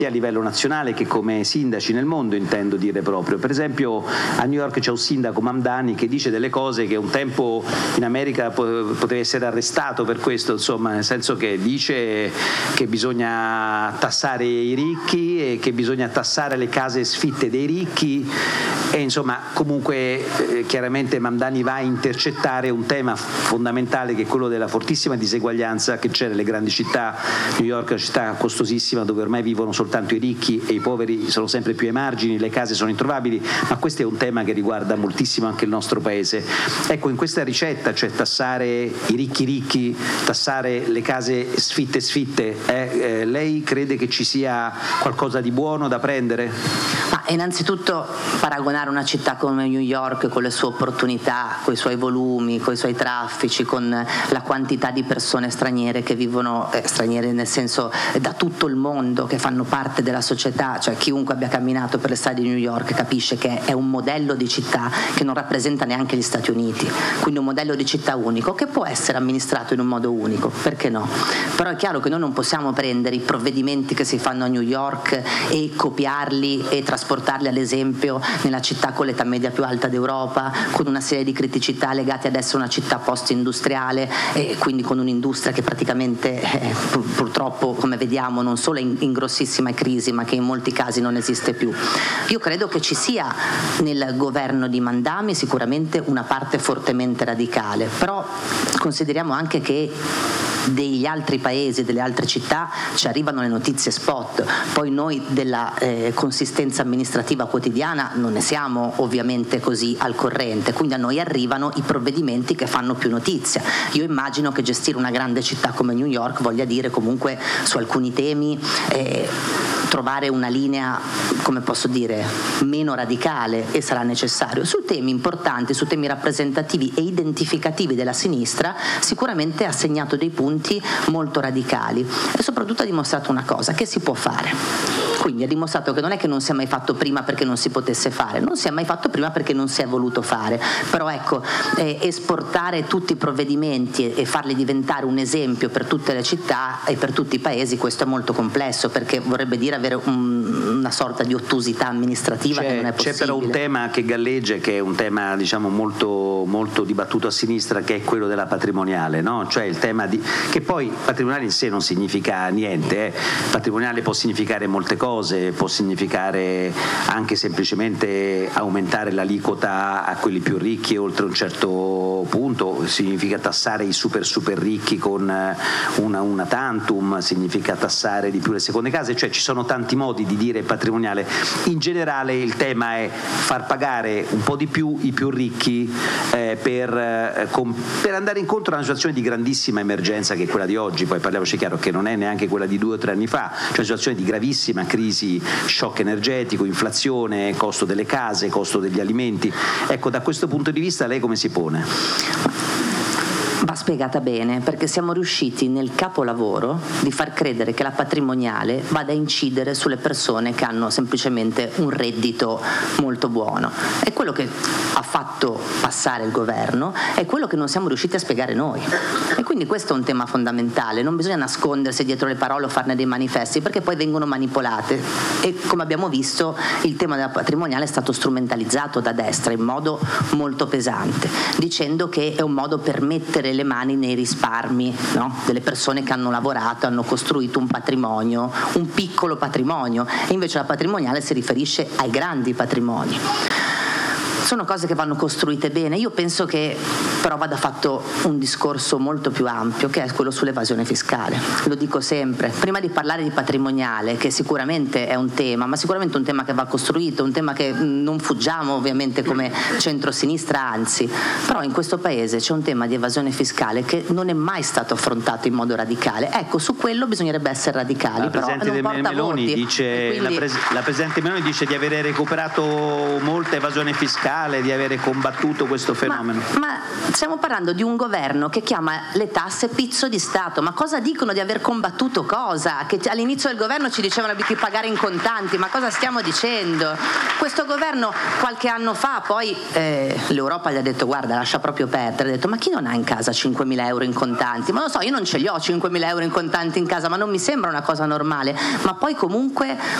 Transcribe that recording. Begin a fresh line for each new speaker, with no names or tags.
a livello nazionale che come sindaci nel mondo, intendo dire proprio. Per esempio a New York c'è un sindaco, Mamdani, che dice delle cose che un tempo in America poteva essere arrestato per questo, insomma, nel senso che dice che bisogna tassare i ricchi e che bisogna tassare le case sfitte dei ricchi e insomma comunque chiaramente Mamdani va a intercettare un tema fondamentale che è quello della fortissima diseguaglianza che c'è nelle grandi città. New York è una città costosissima dove ormai vivono soltanto i ricchi e i poveri sono sempre più ai margini, le case sono introvabili, ma questo è un tema che riguarda moltissimo anche il nostro paese. Ecco, in questa ricetta, cioè tassare i ricchi, tassare le case sfitte, lei crede che ci sia qualcosa di buono da prendere?
Ma innanzitutto paragonare una città come New York con le sue opportunità, con i suoi volumi, con i suoi traffici, con la quantità di persone straniere che vivono, straniere nel senso da tutto il mondo, che fanno parte della società, cioè chiunque abbia camminato per le strade di New York capisce che è un modello di città che non rappresenta neanche gli Stati Uniti, quindi un modello di città unico che può essere amministrato in un modo unico, perché no? Però è chiaro che noi non possiamo prendere i provvedimenti che si fanno a New York e copiarli e trasportarli ad esempio nella città con l'età media più alta d'Europa, con una serie di criticità legate ad essere una città post-industriale e quindi con un'industria che praticamente purtroppo, come vediamo, non solo è in grossissima crisi ma che in molti casi non esiste più. Io credo che ci sia nel governo di Mamdani sicuramente una parte fortemente radicale, però consideriamo anche che degli altri paesi, delle altre città ci arrivano le notizie spot, poi noi della consistenza amministrativa quotidiana non ne siamo ovviamente così al corrente, quindi a noi arrivano i provvedimenti che fanno più notizia. Io immagino che gestire una grande città come New York voglia dire comunque su alcuni temi trovare una linea, come posso dire, meno radicale, e sarà necessario. Su temi importanti, su temi rappresentativi e identificativi della sinistra sicuramente ha segnato dei punti molto radicali e soprattutto ha dimostrato una cosa, che si può fare. Quindi ha dimostrato che non è che non si è mai fatto prima perché non si potesse fare, non si è mai fatto prima perché non si è voluto fare, però ecco, esportare tutti i provvedimenti e farli diventare un esempio per tutte le città e per tutti i paesi, questo è molto complesso, perché vorrebbe dire avere una sorta di ottusità amministrativa che non è possibile.
C'è però un tema che galleggia, che è un tema diciamo molto, molto dibattuto a sinistra, che è quello della patrimoniale, no? Cioè il tema che poi patrimoniale in sé non significa niente, patrimoniale può significare molte cose, può significare anche semplicemente aumentare l'aliquota a quelli più ricchi oltre un certo punto, significa tassare i super ricchi con una tantum, significa tassare di più le seconde case, cioè ci sono tanti modi di dire patrimoniale. In generale il tema è far pagare un po' di più i più ricchi per andare incontro a una situazione di grandissima emergenza che è quella di oggi, poi parliamoci chiaro che non è neanche quella di 2 o 3 anni fa, cioè una situazione di gravissima crisi, shock energetico, inflazione, costo delle case, costo degli alimenti. Ecco, da questo punto di vista lei come si pone?
Va spiegata bene, perché siamo riusciti nel capolavoro di far credere che la patrimoniale vada a incidere sulle persone che hanno semplicemente un reddito molto buono. È quello che ha fatto passare il governo, è quello che non siamo riusciti a spiegare noi. E quindi questo è un tema fondamentale, non bisogna nascondersi dietro le parole o farne dei manifesti, perché poi vengono manipolate. E come abbiamo visto, il tema della patrimoniale è stato strumentalizzato da destra in modo molto pesante, dicendo che è un modo per mettere le mani nei risparmi, no? Delle persone che hanno lavorato, hanno costruito un patrimonio, un piccolo patrimonio, e invece la patrimoniale si riferisce ai grandi patrimoni. Sono cose che vanno costruite bene. Io penso che però vada fatto un discorso molto più ampio, che è quello sull'evasione fiscale. Lo dico sempre, prima di parlare di patrimoniale, che sicuramente è un tema, ma sicuramente un tema che va costruito, un tema che non fuggiamo ovviamente come centrosinistra, anzi, però in questo paese c'è un tema di evasione fiscale che non è mai stato affrontato in modo radicale. Ecco, su quello bisognerebbe essere radicali, però non porta voti.
La Presidente Meloni dice di avere recuperato molta evasione fiscale fiscale, di avere combattuto questo fenomeno.
Ma stiamo parlando di un governo che chiama le tasse pizzo di Stato. Ma cosa dicono di aver combattuto cosa? Che all'inizio del governo ci dicevano di pagare in contanti, ma cosa stiamo dicendo? Questo governo qualche anno fa poi l'Europa gli ha detto guarda, lascia proprio perdere, ha detto ma chi non ha in casa 5.000 euro in contanti? Ma lo so, io non ce li ho 5.000 euro in contanti in casa, ma non mi sembra una cosa normale. Ma poi comunque